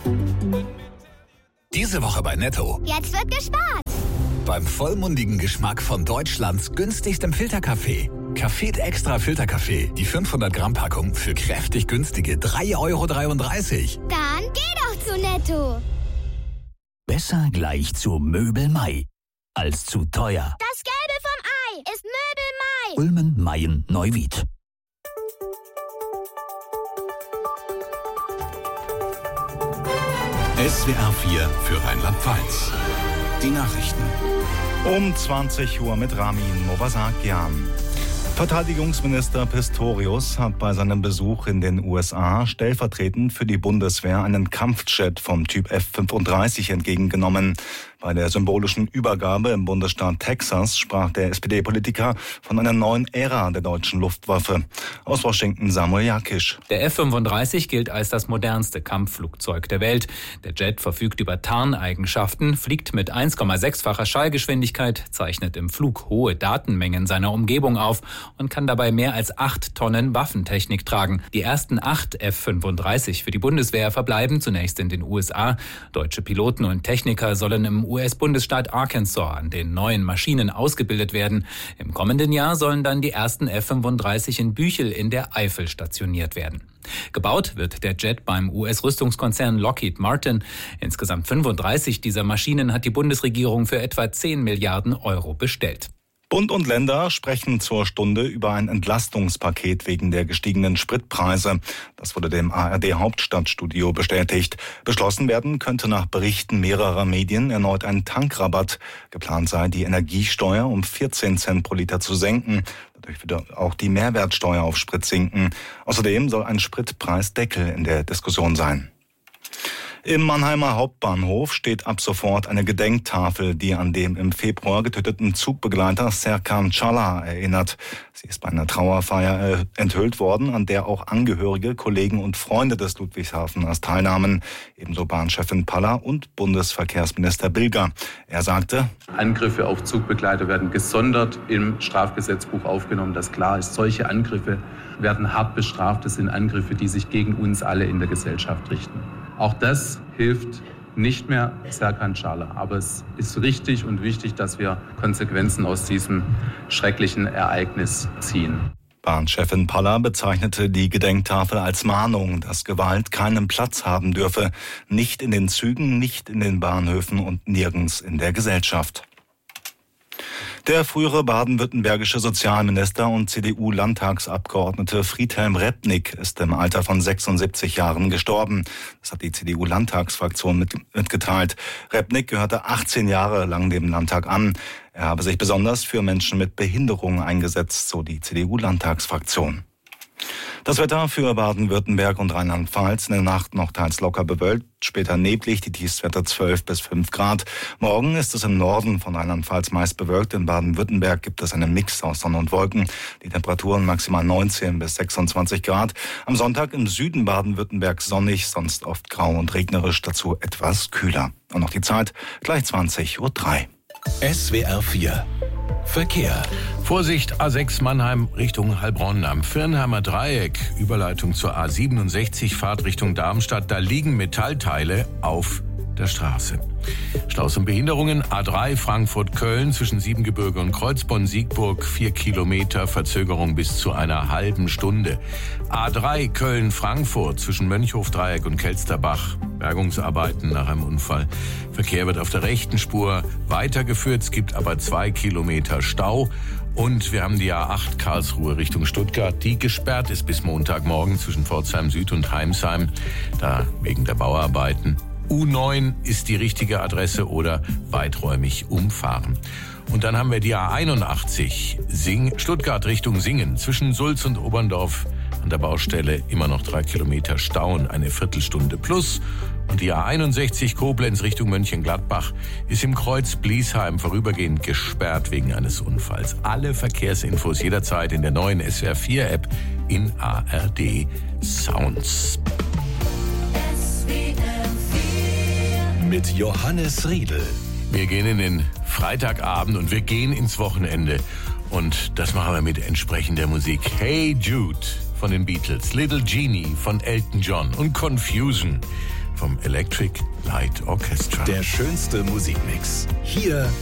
Diese Woche bei Netto. Jetzt wird gespart. Beim vollmundigen Geschmack von Deutschlands günstigstem Filterkaffee. Café Extra Filterkaffee. Die 500 Gramm Packung für kräftig günstige 3,33 €. Dann geh doch zu Netto. Besser gleich zu Möbel Mai als zu teuer. Das Gelbe vom Ei ist Möbel Mai. Ulmen, Mayen, Neuwied. SWR 4 für Rheinland-Pfalz. Die Nachrichten. Um 20 Uhr mit Ramin Movasakian. Verteidigungsminister Pistorius hat bei seinem Besuch in den USA stellvertretend für die Bundeswehr einen Kampfjet vom Typ F-35 entgegengenommen. Bei der symbolischen Übergabe im Bundesstaat Texas sprach der SPD-Politiker von einer neuen Ära der deutschen Luftwaffe. Aus Washington Samuel Jakisch. Der F-35 gilt als das modernste Kampfflugzeug der Welt. Der Jet verfügt über Tarneigenschaften, fliegt mit 1,6-facher Schallgeschwindigkeit, zeichnet im Flug hohe Datenmengen seiner Umgebung auf und kann dabei mehr als 8 Tonnen Waffentechnik tragen. Die ersten 8 F-35 für die Bundeswehr verbleiben zunächst in den USA. Deutsche Piloten und Techniker sollen im US-Bundesstaat Arkansas an den neuen Maschinen ausgebildet werden. Im kommenden Jahr sollen dann die ersten F-35 in Büchel in der Eifel stationiert werden. Gebaut wird der Jet beim US-Rüstungskonzern Lockheed Martin. Insgesamt 35 dieser Maschinen hat die Bundesregierung für etwa 10 Milliarden € bestellt. Bund und Länder sprechen zur Stunde über ein Entlastungspaket wegen der gestiegenen Spritpreise. Das wurde dem ARD-Hauptstadtstudio bestätigt. Beschlossen werden könnte nach Berichten mehrerer Medien erneut ein Tankrabatt. Geplant sei, die Energiesteuer um 14 Cent pro Liter zu senken. Dadurch würde auch die Mehrwertsteuer auf Sprit sinken. Außerdem soll ein Spritpreisdeckel in der Diskussion sein. Im Mannheimer Hauptbahnhof steht ab sofort eine Gedenktafel, die an den im Februar getöteten Zugbegleiter Serkan Çağlar erinnert. Sie ist bei einer Trauerfeier enthüllt worden, an der auch Angehörige, Kollegen und Freunde des Ludwigshafeners teilnahmen. Ebenso Bahnchefin Paller und Bundesverkehrsminister Bilger. Er sagte: Angriffe auf Zugbegleiter werden gesondert im Strafgesetzbuch aufgenommen, dass klar ist, solche Angriffe werden hart bestraft. Das sind Angriffe, die sich gegen uns alle in der Gesellschaft richten. Auch das hilft nicht mehr Serkan Çağlar. Aber es ist richtig und wichtig, dass wir Konsequenzen aus diesem schrecklichen Ereignis ziehen. Bahnchefin Paller bezeichnete die Gedenktafel als Mahnung, dass Gewalt keinen Platz haben dürfe. Nicht in den Zügen, nicht in den Bahnhöfen und nirgends in der Gesellschaft. Der frühere baden-württembergische Sozialminister und CDU-Landtagsabgeordnete Friedhelm Repnick ist im Alter von 76 Jahren gestorben. Das hat die CDU-Landtagsfraktion mitgeteilt. Repnick gehörte 18 Jahre lang dem Landtag an. Er habe sich besonders für Menschen mit Behinderungen eingesetzt, so die CDU-Landtagsfraktion. Das Wetter für Baden-Württemberg und Rheinland-Pfalz: in der Nacht noch teils locker bewölkt, später neblig, die Tiefstwerte 12 bis 5 Grad. Morgen ist es im Norden von Rheinland-Pfalz meist bewölkt. In Baden-Württemberg gibt es einen Mix aus Sonne und Wolken. Die Temperaturen maximal 19 bis 26 Grad. Am Sonntag im Süden Baden-Württembergs sonnig, sonst oft grau und regnerisch, dazu etwas kühler. Und noch die Zeit, gleich 20:03 Uhr. SWR 4 Verkehr. Vorsicht, A6 Mannheim Richtung Heilbronn am Firnheimer Dreieck. Überleitung zur A67, Fahrt Richtung Darmstadt. Da liegen Metallteile auf der Straße. Staus und Behinderungen: A3 Frankfurt-Köln zwischen Siebengebirge und Kreuzbonn-Siegburg 4 Kilometer, Verzögerung bis zu einer halben Stunde. A3 Köln-Frankfurt zwischen Mönchhof-Dreieck und Kelsterbach, Bergungsarbeiten nach einem Unfall. Verkehr wird auf der rechten Spur weitergeführt, es gibt aber 2 Kilometer Stau. Und wir haben die A8 Karlsruhe Richtung Stuttgart, die gesperrt ist bis Montagmorgen zwischen Pforzheim Süd und Heimsheim, da wegen der Bauarbeiten. U9 ist die richtige Adresse oder weiträumig umfahren. Und dann haben wir die A81 Stuttgart Richtung Singen zwischen Sulz und Oberndorf an der Baustelle immer noch 3 Kilometer Stau und eine Viertelstunde plus. Und die A61 Koblenz Richtung Mönchengladbach ist im Kreuz Bliesheim vorübergehend gesperrt wegen eines Unfalls. Alle Verkehrsinfos jederzeit in der neuen SWR 4 App in ARD Sounds. Mit Johannes Riedl. Wir gehen in den Freitagabend und wir gehen ins Wochenende. Und das machen wir mit entsprechender Musik. Hey Jude von den Beatles, Little Genie von Elton John und Confusion vom Electric Light Orchestra. Der schönste Musikmix. Hier